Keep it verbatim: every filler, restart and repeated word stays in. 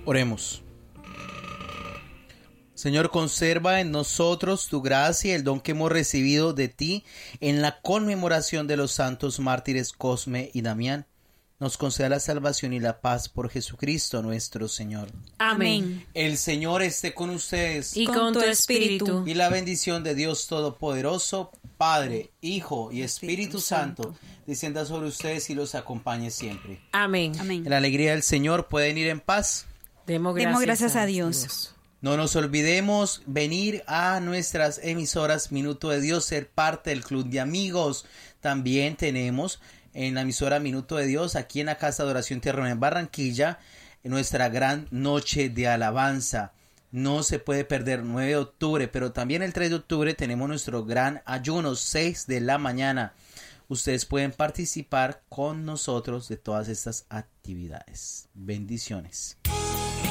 Oremos. Señor, conserva en nosotros tu gracia y el don que hemos recibido de ti en la conmemoración de los santos mártires Cosme y Damián. Nos conceda la salvación y la paz por Jesucristo nuestro Señor. Amén. El Señor esté con ustedes. Y con tu espíritu. Y la bendición de Dios Todopoderoso, Padre, Hijo y Espíritu Santo, descienda sobre ustedes y los acompañe siempre. Amén. Amén. En la alegría del Señor pueden ir en paz. Demos gracias, Demos gracias a a Dios. Dios. No nos olvidemos venir a nuestras emisoras Minuto de Dios, ser parte del club de amigos. También tenemos en la emisora Minuto de Dios, aquí en la Casa de Oración Tierra en Barranquilla, en nuestra gran noche de alabanza. No se puede perder, nueve de octubre, pero también el tres de octubre tenemos nuestro gran ayuno, seis de la mañana. Ustedes pueden participar con nosotros de todas estas actividades. Bendiciones.